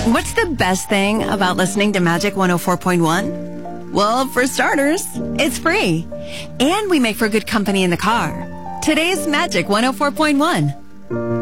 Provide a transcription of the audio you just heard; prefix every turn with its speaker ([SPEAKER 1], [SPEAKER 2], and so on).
[SPEAKER 1] What's the best thing about listening to Magic 104.1? Well, for starters, it's free. And we make for good company in the car. Today's Magic 104.1.